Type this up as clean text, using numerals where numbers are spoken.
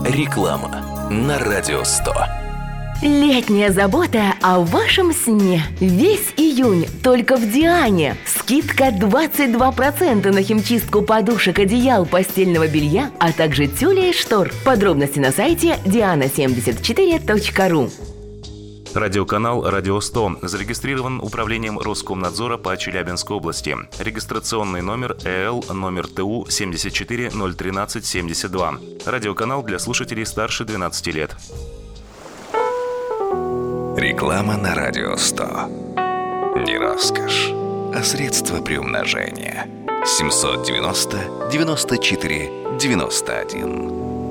Реклама на Радио 100. Летняя забота о вашем сне. Весь июнь только в Диане. Скидка 22% на химчистку подушек, одеял, постельного белья, а также тюля и штор. Подробности на сайте diana74.ru. Радиоканал «Радио 100» зарегистрирован Управлением Роскомнадзора по Челябинской области. Регистрационный номер ЭЛ номер ТУ 7401372. Радиоканал для слушателей старше 12 лет. Реклама на Радио 100. Не роскошь, а средство приумножения. 790 94 91.